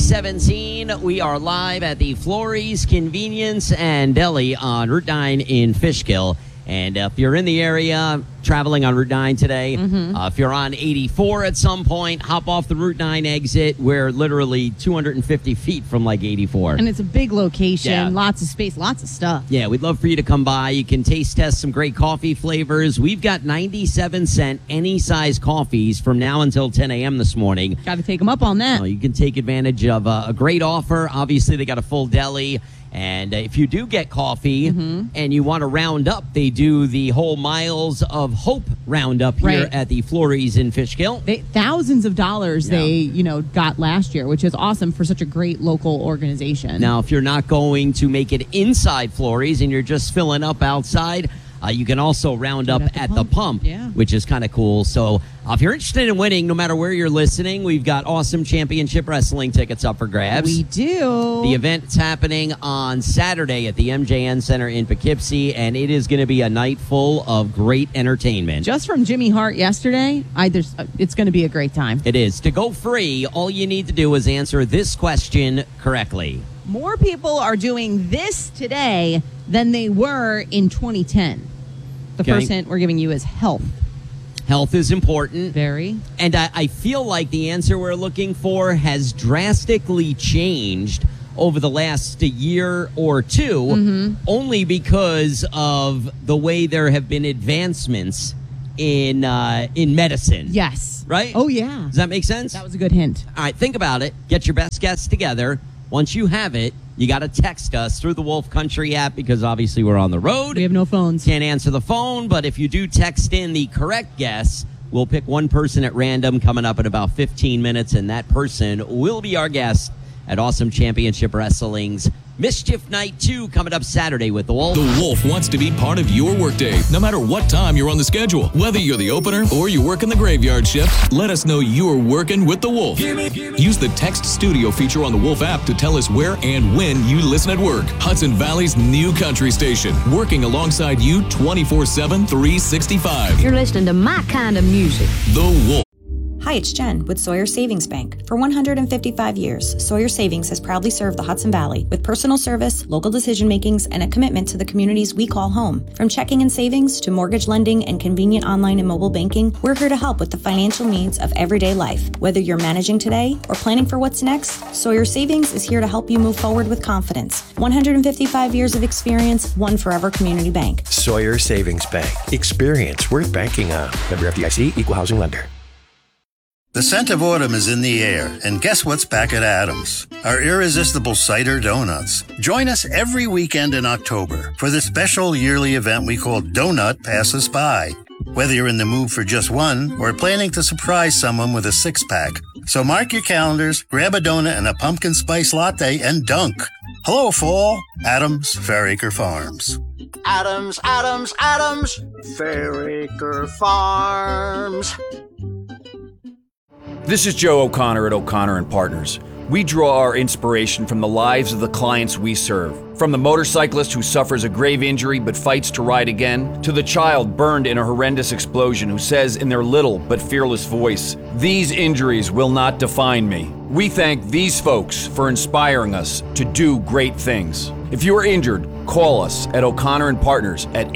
8:17. We are live at the Florrie's Convenience and Deli on Route 9 in Fishkill. And if you're in the area traveling on Route 9 today, if you're on 84 at some point, hop off the Route 9 exit. We're literally 250 feet from like 84. And it's a big location, Yeah. lots of space, lots of stuff. Yeah, we'd love for you to come by. You can taste test some great coffee flavors. We've got 97-cent any size coffees from now until 10 a.m. this morning. Got to take them up on that. You can take advantage of a great offer. Obviously, they got a full deli. And if you do get coffee and you want to round up, they do the whole Miles of Hope roundup here Right. at the Florrie's in Fishkill. Thousands of dollars Yeah. they, got last year, which is awesome for such a great local organization. Now, if you're not going to make it inside Florrie's and you're just filling up outside, you can also round up at the pump, Yeah. which is kind of cool. So if you're interested in winning, no matter where you're listening, we've got awesome championship wrestling tickets up for grabs. We do. The event's happening on Saturday at the MJN Center in Poughkeepsie, and it is going to be a night full of great entertainment. Just from Jimmy Hart yesterday, it's going to be a great time. It is. To go free, all you need to do is answer this question correctly. More people are doing this today than they were in 2010. The Okay. first hint we're giving you is health. Health is important. Very. And I feel like the answer we're looking for has drastically changed over the last year or two, only because of the way there have been advancements in medicine. Yes. Right? Oh, yeah. Does that make sense? That was a good hint. All right, think about it. Get your best guess together. Once you have it, you got to text us through the Wolf Country app because obviously we're on the road. We have no phones. Can't answer the phone, but if you do text in the correct guess, we'll pick one person at random coming up in about 15 minutes, and that person will be our guest at Awesome Championship Wrestling's Mischief Night 2 coming up Saturday with the Wolf. The Wolf wants to be part of your workday, no matter what time you're on the schedule. Whether you're the opener or you work in the graveyard shift, let us know you're working with the Wolf. Use the Text Studio feature on the Wolf app to tell us where and when you listen at work. Hudson Valley's new country station, working alongside you 24/7, 365. You're listening to my kind of music. The Wolf. Hi, it's Jen with Sawyer Savings Bank. For 155 years, Sawyer Savings has proudly served the Hudson Valley with personal service, local decision makings, and a commitment to the communities we call home. From checking and savings to mortgage lending and convenient online and mobile banking, we're here to help with the financial needs of everyday life. Whether you're managing today or planning for what's next, Sawyer Savings is here to help you move forward with confidence. 155 years of experience, one forever community bank. Sawyer Savings Bank. Experience worth banking on. Member FDIC, Equal Housing Lender. The scent of autumn is in the air, and guess what's back at Adams? Our irresistible cider donuts. Join us every weekend in October for the special yearly event we call Donut Pass Us By. Whether you're in the mood for just one or planning to surprise someone with a six-pack. So mark your calendars, grab a donut and a pumpkin spice latte, and dunk. Hello, fall. Adams Fairacre Farms. Adams, Adams, Adams, Fairacre Farms. This is Joe O'Connor at O'Connor & Partners. We draw our inspiration from the lives of the clients we serve. From the motorcyclist who suffers a grave injury but fights to ride again, to the child burned in a horrendous explosion who says in their little but fearless voice, "These injuries will not define me." We thank these folks for inspiring us to do great things. If you are injured, call us at O'Connor & Partners at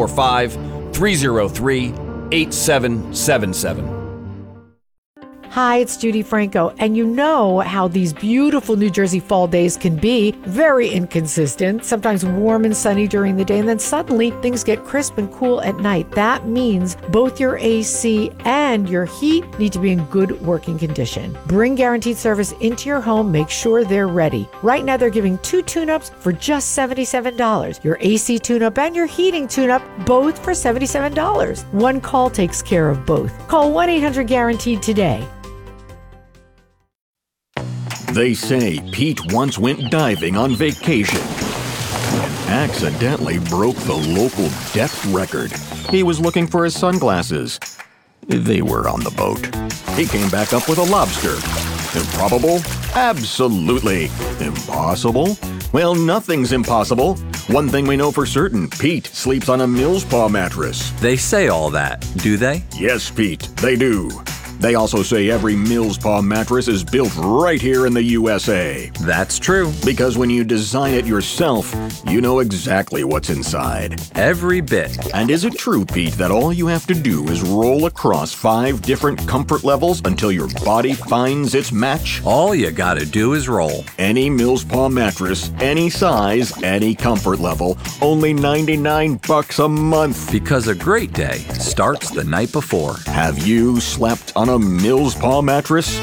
845-303-8777. Hi, it's Judy Franco, and you know how these beautiful New Jersey fall days can be very inconsistent, sometimes warm and sunny during the day, and then suddenly things get crisp and cool at night. That means both your AC and your heat need to be in good working condition. Bring Guaranteed Service into your home, make sure they're ready. Right now, they're giving 2 tune-ups for just $77. Your AC tune-up and your heating tune-up, both for $77. One call takes care of both. Call 1-800-GUARANTEED today. They say Pete once went diving on vacation and accidentally broke the local depth record. He was looking for his sunglasses. They were on the boat. He came back up with a lobster. Improbable? Absolutely. Impossible? Well, nothing's impossible. One thing we know for certain, Pete sleeps on a Millspaw mattress. They say all that, do they? Yes, Pete, they do. They also say every Mills Paw mattress is built right here in the USA. That's true. Because when you design it yourself, you know exactly what's inside. Every bit. And is it true, Pete, that all you have to do is roll across 5 different comfort levels until your body finds its match? All you gotta do is roll. Any Mills Paw mattress, any size, any comfort level, only $99 a month. Because a great day starts the night before. Have you slept on a Mills Paw mattress?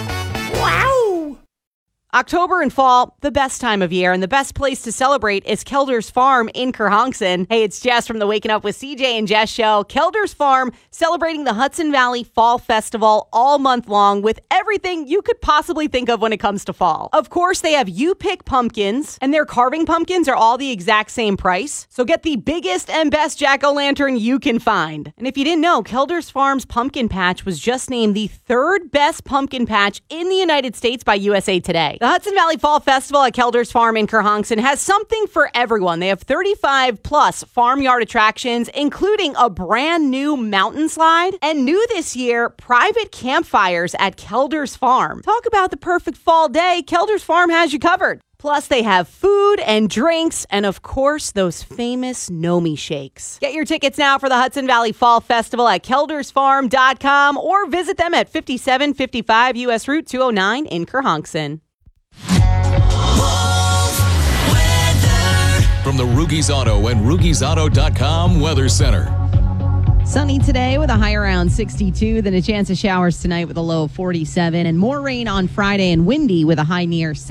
October and fall, the best time of year, and the best place to celebrate is Kelder's Farm in Kerhonkson. Hey, it's Jess from the Waking Up with CJ and Jess show. Kelder's Farm celebrating the Hudson Valley Fall Festival all month long with everything you could possibly think of when it comes to fall. Of course, they have You Pick pumpkins, and their carving pumpkins are all the exact same price. So get the biggest and best jack-o'-lantern you can find. And if you didn't know, Kelder's Farm's pumpkin patch was just named the 3rd best pumpkin patch in the United States by USA Today. The Hudson Valley Fall Festival at Kelder's Farm in Kerhonkson has something for everyone. They have 35 plus farmyard attractions, including a brand new mountain slide, and new this year, private campfires at Kelder's Farm. Talk about the perfect fall day. Kelder's Farm has you covered. Plus, they have food and drinks, and of course, those famous Nomi shakes. Get your tickets now for the Hudson Valley Fall Festival at keldersfarm.com or visit them at 5755 U.S. Route 209 in Kerhonkson. From the Rugies Auto and RugiesAuto.com Weather Center. Sunny today with a high around 62, then a chance of showers tonight with a low of 47, and more rain on Friday and windy with a high near